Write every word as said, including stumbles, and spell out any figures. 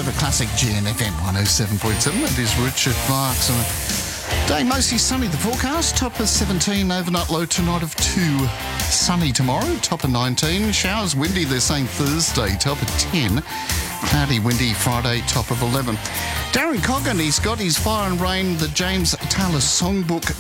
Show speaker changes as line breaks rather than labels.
over Classic G N F M one oh seven point seven. It is Richard Marks. On a day mostly sunny. The forecast, top of seventeen, overnight low tonight of two. Sunny tomorrow, top of nineteen. Showers windy, they're saying Thursday, top of ten. Cloudy, windy Friday, top of eleven. Darren Coggan, he's got his Fire and Rain, the James Taylor Songbook